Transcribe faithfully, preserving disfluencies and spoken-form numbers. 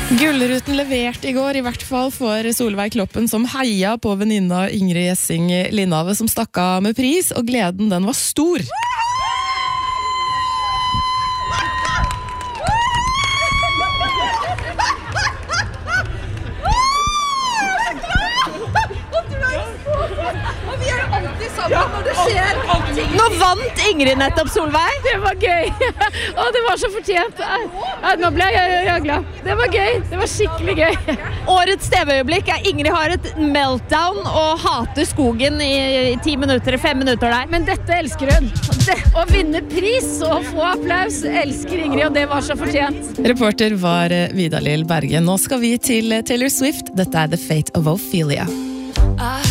Gullruten leverte i går, i hvert fall for Solveig Kloppen, som heia på venninna Ingrid Gjessing Lindhave, som stakk av med pris, og gleden den var stor. Nå vant Ingrid nettopp, Solveig. Det var gøy. Å, det var så fortjent. Nå ble jeg, jeg glad. Det var gøy. Det var skikkelig gøy. Årets T V-øyeblikk er Ingrid har et meltdown og hater skogen i, i ti minutter, fem minutter der. Men dette elsker hun. Det, å vinne pris og få applaus elsker Ingrid, og det var så fortjent. Reporter var Vidar Lill Berge. Nå skal vi til Taylor Swift. Dette er The Fate of Ophelia.